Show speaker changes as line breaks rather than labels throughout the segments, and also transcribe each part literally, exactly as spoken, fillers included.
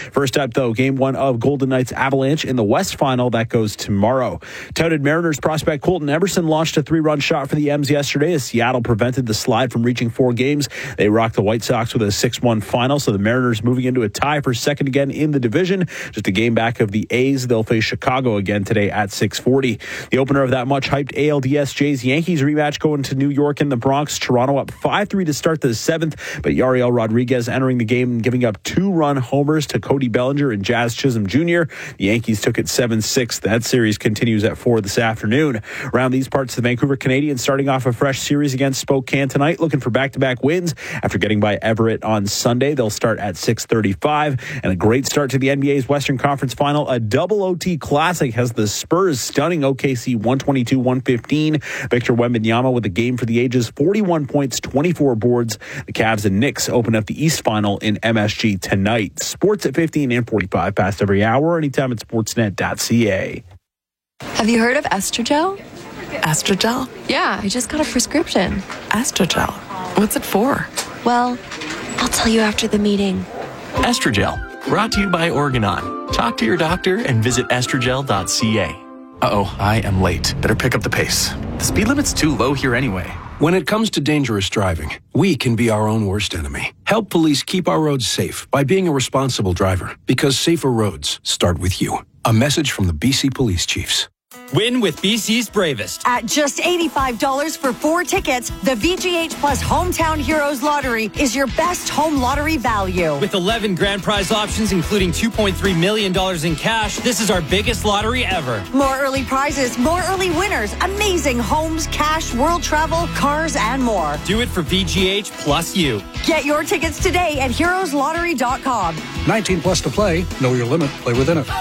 First up, though, game one of Golden Knights Avalanche in the West Final. That goes tomorrow. Touted Mariners prospect Colton Emerson launched a three-run shot for the M's yesterday as Seattle prevented the Slide from reaching four games. They rocked the White Sox with a six one final, so the Mariners moving into a tie for second again in the division. Just a game back of the A's. They'll face Chicago again today at six forty. The opener of that much-hyped A L D S Jays-Yankees rematch going to New York in the Bronx. Toronto up five three to start the seventh, but Yariel Rodriguez entering the game and giving up two-run homers to Cody Bellinger and Jazz Chisholm Junior The Yankees took it seven six. That series continues at four this afternoon. Around these parts, the Vancouver Canadians starting off a fresh series against Spokane tonight, looking for back-to-back wins. After getting by Everett on Sunday, they'll start at six thirty-five. And a great start to the N B A's Western Conference Final. A double O T classic has the Spurs stunning O K C one twenty-two one fifteen. Victor Wembanyama with a game for the ages, forty-one points, twenty-four boards. The Cavs and Knicks open up the East Final in M S G tonight. Sports at fifteen and forty-five past every hour, anytime at sportsnet dot c a.
Have you heard of Estrogel?
Estrogel?
Yeah, I just got a prescription.
Estrogel? What's it for?
Well, I'll tell you after the meeting.
Estrogel, brought to you by Organon. Talk to your doctor and visit estrogel dot c a.
Uh-oh, I am late. Better pick up the pace. The speed limit's too low here anyway.
When it comes to dangerous driving, we can be our own worst enemy. Help police keep our roads safe by being a responsible driver, because safer roads start with you. A message from the B C Police Chiefs.
Win with B C's Bravest.
At just eighty-five dollars for four tickets, the V G H Plus Hometown Heroes Lottery is your best home lottery value.
With eleven grand prize options, including two point three million dollars in cash, this is our biggest lottery ever.
More early prizes, more early winners, amazing homes, cash, world travel, cars, and more.
Do it for V G H plus you.
Get your tickets today at heroes lottery dot com.
nineteen plus to play. Know your limit. Play within it.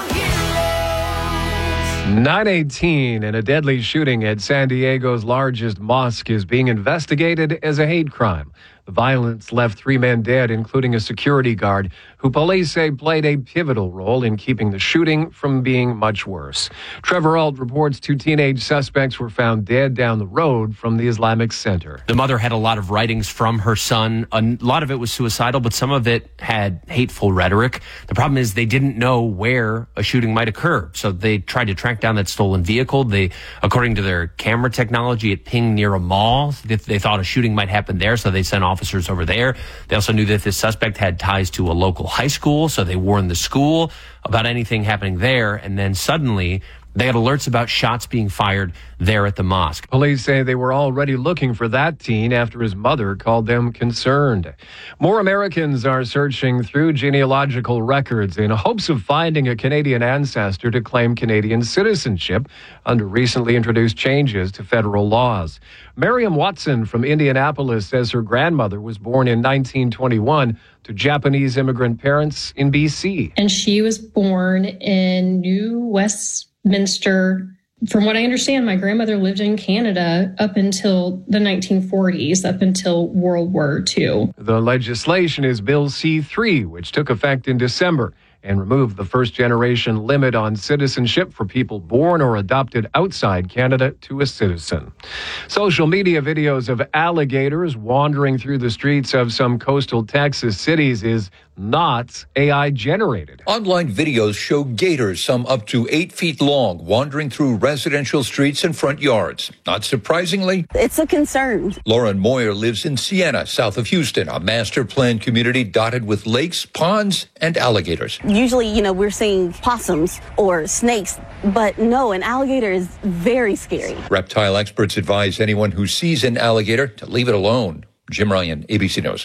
nine eighteen, and a deadly shooting at San Diego's largest mosque is being investigated as a hate crime. The violence left three men dead, including a security guard, who police say played a pivotal role in keeping the shooting from being much worse. Trevor Alt reports two teenage suspects were found dead down the road from the Islamic Center.
The mother had a lot of writings from her son. A lot of it was suicidal, but some of it had hateful rhetoric. The problem is they didn't know where a shooting might occur, so they tried to track down that stolen vehicle. They, according to their camera technology, it pinged near a mall. They thought a shooting might happen there, so they sent officers over there. They also knew that this suspect had ties to a local high school, so they warned the school about anything happening there, and then suddenly they had alerts about shots being fired there at the mosque.
Police say they were already looking for that teen after his mother called them concerned. More Americans are searching through genealogical records in hopes of finding a Canadian ancestor to claim Canadian citizenship under recently introduced changes to federal laws. Miriam Watson from Indianapolis says her grandmother was born in nineteen twenty-one to Japanese immigrant parents in B C.
And she was born in New Westminster. From what I understand, my grandmother lived in Canada up until the nineteen forties, up until World War Two.
The legislation is Bill C three, which took effect in December and removed the first-generation limit on citizenship for people born or adopted outside Canada to a citizen. Social media videos of alligators wandering through the streets of some coastal Texas cities is not A I-generated.
Online videos show gators, some up to eight feet long, wandering through residential streets and front yards. Not surprisingly,
it's a concern.
Lauren Moyer lives in Sienna, south of Houston, a master-planned community dotted with lakes, ponds, and alligators.
Usually, you know, we're seeing possums or snakes, but no, an alligator is very scary.
Reptile experts advise anyone who sees an alligator to leave it alone. Jim Ryan, A B C News.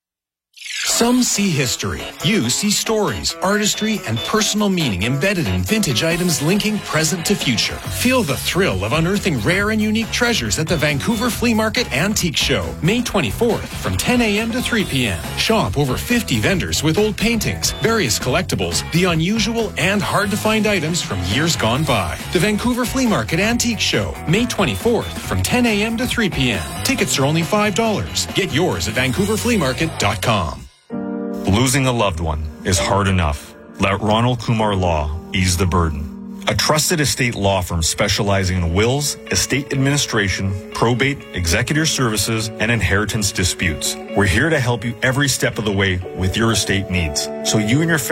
Some see history. You see stories, artistry, and personal meaning embedded in vintage items linking present to future. Feel the thrill of unearthing rare and unique treasures at the Vancouver Flea Market Antique Show, May twenty-fourth from ten a.m. to three p.m. Shop over fifty vendors with old paintings, various collectibles, the unusual and hard-to-find items from years gone by. The Vancouver Flea Market Antique Show, May twenty-fourth from ten a.m. to three p.m. Tickets are only five dollars. Get yours at vancouver flea market dot com.
Losing a loved one is hard enough. Let Ronald Kumar Law ease the burden. A trusted estate law firm specializing in wills, estate administration, probate, executor services, and inheritance disputes. We're here to help you every step of the way with your estate needs, so you and your family